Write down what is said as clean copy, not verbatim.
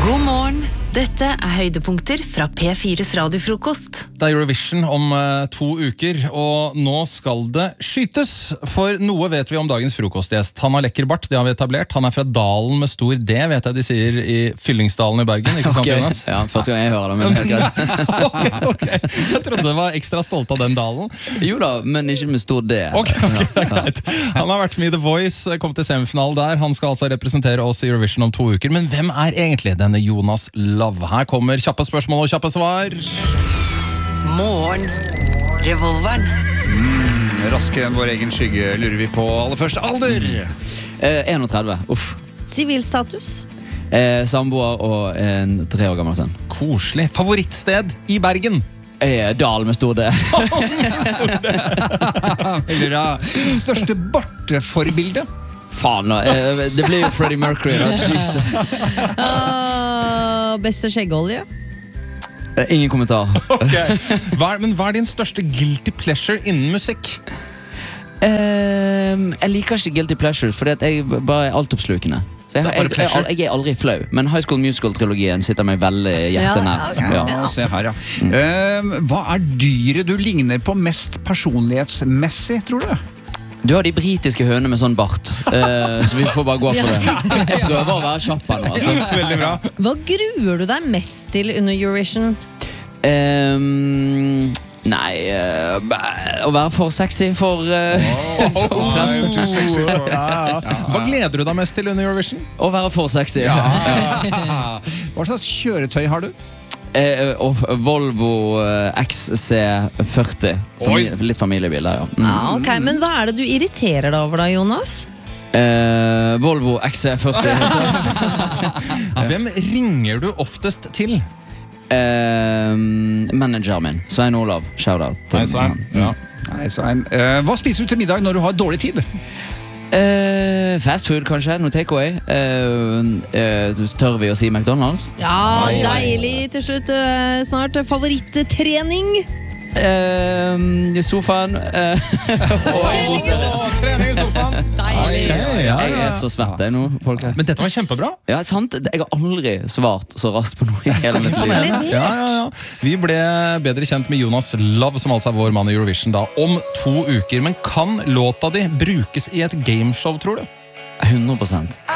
God morgen, dette høydepunkter fra P4's radiofrokost. Det Eurovision om 2 uker, og nå skal det skytes. For noe vet vi om dagens frokostgjest. Han har lekker bart, det har vi etablert. Han fra Dalen med stor D, vet jeg de sier i Fyllingsdalen i Bergen. Ikke sant, Jonas? Ja, første gang jeg hører det, men helt greit. okay. Jeg trodde du var ekstra stolt av den dalen. Jo da, men ikke med stor D. Greit. Han har vært med i The Voice, kom til semifinalen der. Han skal altså representere oss i Eurovision om 2 uker. Men hvem egentlig denne Jonas Love? Her kommer kjappe spørsmål og kjappe svar. Morgen, revolveren. Raskere enn vår egen skygge lurer vi på aller først alder. 31, uff. Sivilstatus. Samboer og en 3 år gammel sønn. Koselig. Favorittsted i Bergen? Dal med stor D. Eller største barteforbilde? Faen da, det blir jo Freddie Mercury da, Jesus. Beste skjeggolje. Ingen kommentar. Okay. Men hva din største guilty pleasure innen musikk? Jeg liker ikke guilty pleasures, fordi at jeg bare altoppslukende. Så jeg aldri flau, men High School Musical-trilogien sitter meg veldig hjertenært. Ja, se her, ja. Hva dyret du ligner på mest personlighetsmessig, tror du? Du har de britiske hønene med sånn bart, så vi får bare gå for det. Jeg prøver å være kjapp her nå, altså. Veldig bra. Hva gruer du deg mest til under Eurovision? Nei, å være for sexy for pressen. Hva gleder du deg mest til under Eurovision? Å være for sexy. Hva slags kjøretøy har du? Volvo XC40. Litt familiebil der, ja. Ok, men hva det du irriterer deg over da, Jonas? Volvo XC40. Hvem ringer du oftest til? Manageren min, Svein Olav. Shoutout. Hei, Svein. Hva spiser du til middag når du har dårlig tid? Fast food kanskje, noe takeaway. Tør vi å si McDonald's? Ja, deilig til slutt. Snart favorittrening. Sofaen. Trening i sofaen. Deilig. Jeg så svett nå, folkens. Men dette var kjempebra. Ja, sant. Jeg har aldri svart så raskt på noe i hele mitt liv. Ja. Vi ble bedre kjent med Jonas Love, som altså vår mann i Eurovision da, om 2 uker. Men kan låta di brukes i et gameshow, tror du? 100%.